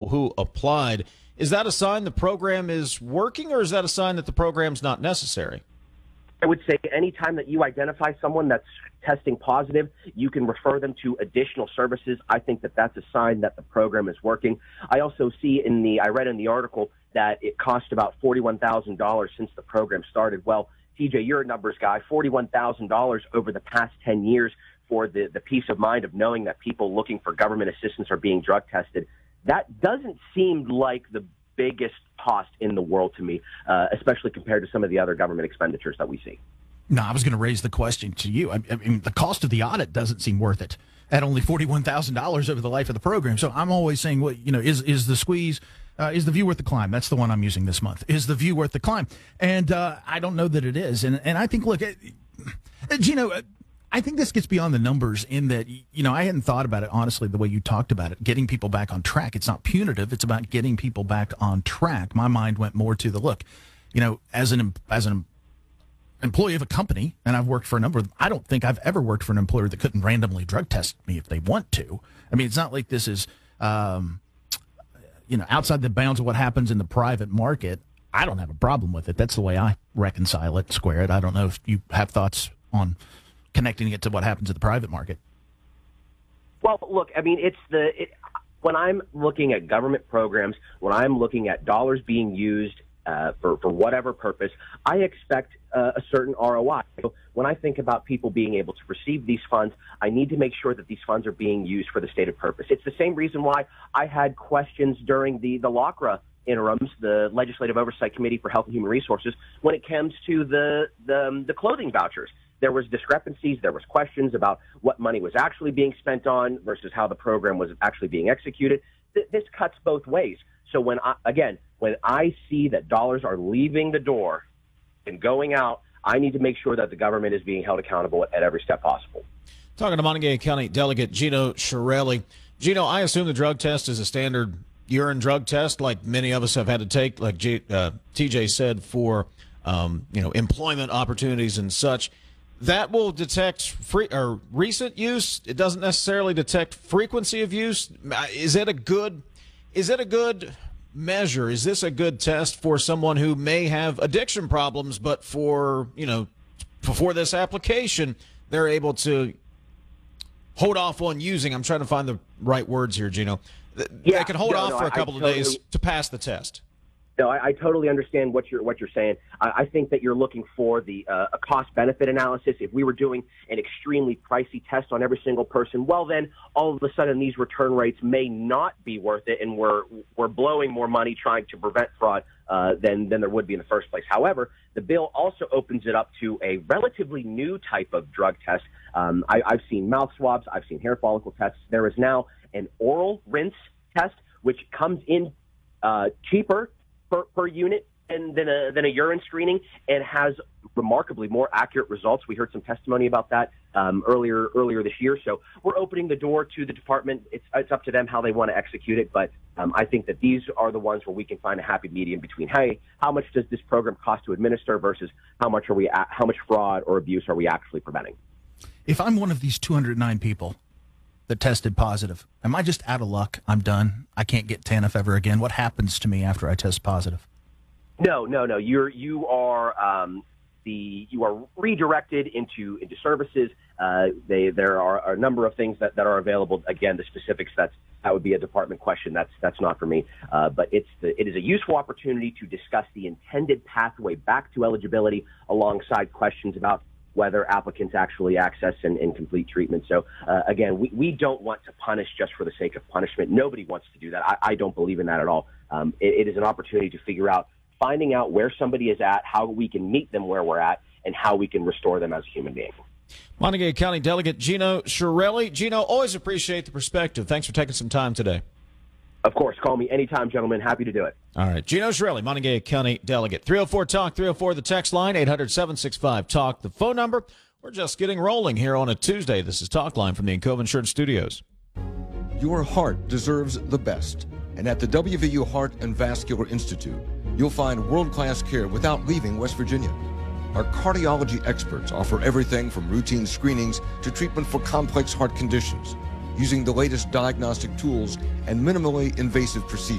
who applied. Is that a sign the program is working, or is that a sign that the program's not necessary? I would say anytime that you identify someone that's testing positive, you can refer them to additional services. I think that that's a sign that the program is working. I also see I read in the article that it cost about $41,000 since the program started. Well, TJ, you're a numbers guy, $41,000 over the past 10 years for the peace of mind of knowing that people looking for government assistance are being drug tested. That doesn't seem like the biggest cost in the world to me, especially compared to some of the other government expenditures that we see. No, I was going to raise the question to you. I mean, the cost of the audit doesn't seem worth it at only $41,000 over the life of the program. So I'm always saying, well, is the squeeze, is the view worth the climb? That's the one I'm using this month. Is the view worth the climb? And I don't know that it is. And I think, look, Gino, I think this gets beyond the numbers in that, I hadn't thought about it, honestly, the way you talked about it, getting people back on track. It's not punitive. It's about getting people back on track. My mind went more to the look, as an employee of a company, and I've worked for a number of them, I don't think I've ever worked for an employer that couldn't randomly drug test me if they want to. I mean, it's not like this is, outside the bounds of what happens in the private market. I don't have a problem with it. That's the way I reconcile it, square it. I don't know if you have thoughts on connecting it to what happens in the private market. Well, look, I mean, when I'm looking at government programs, when I'm looking at dollars being used for whatever purpose, I expect a certain ROI. So when I think about people being able to receive these funds, I need to make sure that these funds are being used for the stated purpose. It's the same reason why I had questions during the LACRA interims, the Legislative Oversight Committee for Health and Human Resources, when it comes to the clothing vouchers. There was discrepancies. There was questions about what money was actually being spent on versus how the program was actually being executed. This cuts both ways. So when I see that dollars are leaving the door and going out, I need to make sure that the government is being held accountable at every step possible. Talking to Montague County Delegate Gino Chiarelli. Gino, I assume the drug test is a standard urine drug test like many of us have had to take, like TJ said, for employment opportunities and such. That will detect recent use. It doesn't necessarily detect frequency of use. Is it a good measure? Is this a good test for someone who may have addiction problems, but before this application, they're able to hold off on using? I'm trying to find the right words here, Gino. They can hold off for a couple of days to pass the test. No, I totally understand what you're saying. I think that you're looking for a cost-benefit analysis. If we were doing an extremely pricey test on every single person, well, then all of a sudden these return rates may not be worth it, and we're blowing more money trying to prevent fraud than there would be in the first place. However, the bill also opens it up to a relatively new type of drug test. I've seen mouth swabs. I've seen hair follicle tests. There is now an oral rinse test, which comes in cheaper per unit than a urine screening, and has remarkably more accurate results. We heard some testimony about that earlier this year. So we're opening the door to the department. It's up to them how they want to execute it. But I think that these are the ones where we can find a happy medium between, hey, how much does this program cost to administer versus how much fraud or abuse are we actually preventing? If I'm one of these 209 people that tested positive, am I just out of luck? I'm done. I can't get TANF ever again. What happens to me after I test positive? No. You are redirected into services. There are a number of things that are available. Again, the specifics that would be a department question. That's not for me. But it is a useful opportunity to discuss the intended pathway back to eligibility alongside questions about whether applicants actually access and complete treatment. So, again, we don't want to punish just for the sake of punishment. Nobody wants to do that. I don't believe in that at all. It is an opportunity to finding out where somebody is at, how we can meet them where we're at, and how we can restore them as a human being. Montague County Delegate Gino Chiarelli. Gino, always appreciate the perspective. Thanks for taking some time today. Of course. Call me anytime, gentlemen. Happy to do it. All right. Gino Chiarelli, Montague County Delegate. 304-TALK, 304 the text line, 800-765-TALK, the phone number. We're just getting rolling here on a Tuesday. This is Talk Line from the Encova Insurance Studios. Your heart deserves the best. And at the WVU Heart and Vascular Institute, you'll find world-class care without leaving West Virginia. Our cardiology experts offer everything from routine screenings to treatment for complex heart conditions, using the latest diagnostic tools and minimally invasive procedures.